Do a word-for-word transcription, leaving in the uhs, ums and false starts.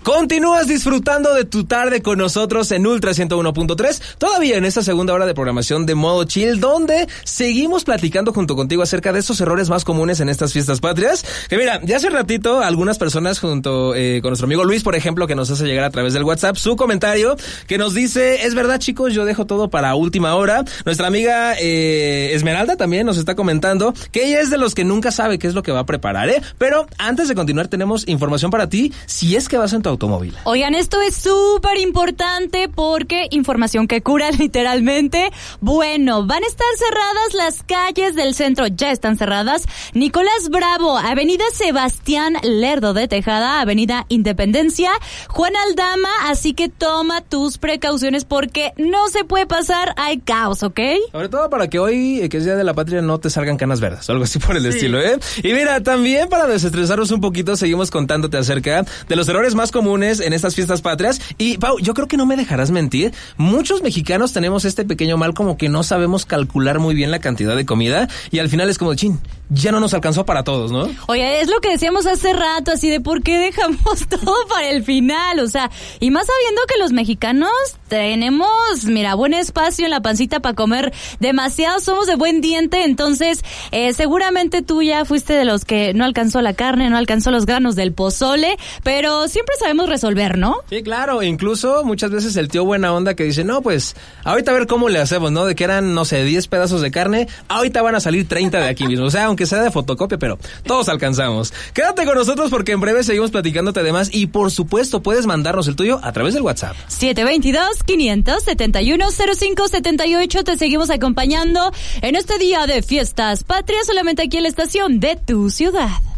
Continúas disfrutando de tu tarde con nosotros en Ultra ciento uno punto tres, todavía en esta segunda hora de programación de Modo Chill, donde seguimos platicando junto contigo acerca de esos errores más comunes en estas fiestas patrias. Que mira, ya hace ratito algunas personas junto eh, con nuestro amigo Luis, por ejemplo, que nos hace llegar a través del WhatsApp su comentario, que nos dice, es verdad chicos, yo dejo todo para última hora. Nuestra amiga eh, Esmeralda también nos está comentando que ella es de los que nunca sabe qué es lo que va a preparar, ¿eh? Pero antes de continuar tenemos información para ti, si es que vas en tu automóvil. Oigan, esto es súper importante porque información que cura literalmente. Bueno, van a estar cerradas las calles del centro, ya están cerradas. Nicolás Bravo, Avenida Sebastián Lerdo de Tejada, Avenida Independencia, Juan Aldama, así que toma tus precauciones porque no se puede pasar, hay caos, ¿ok? Sobre todo para que hoy, que es Día de la Patria, no te salgan canas verdes, algo así por el sí. estilo, ¿eh? Y mira, también para desestresarnos un poquito, seguimos contándote acerca de los errores más comunes en estas fiestas patrias. Y Pau, yo creo que no me dejarás mentir, muchos mexicanos tenemos este pequeño mal como que no sabemos calcular muy bien la cantidad de comida y al final es como, chin, ya no nos alcanzó para todos, ¿no? Oye, es lo que decíamos hace rato, así de por qué dejamos todo para el final, o sea, y más sabiendo que los mexicanos tenemos, mira, buen espacio en la pancita para comer demasiado, somos de buen diente, entonces eh, seguramente tú ya fuiste de los que no alcanzó la carne, no alcanzó los granos del pozole, pero siempre sabemos resolver, ¿no? Sí, claro, incluso muchas veces el tío buena onda que dice, no, pues, ahorita a ver cómo le hacemos, ¿no? De que eran, no sé, diez pedazos de carne, ahorita van a salir treinta de aquí mismo, o sea, aunque sea de fotocopia, pero todos alcanzamos. Quédate con nosotros porque en breve seguimos platicándote de más y por supuesto puedes mandarnos el tuyo a través del WhatsApp. siete dos dos, quinientos setenta y uno, cero cinco setenta y ocho, te seguimos acompañando en este día de fiestas patrias solamente aquí en la estación de tu ciudad.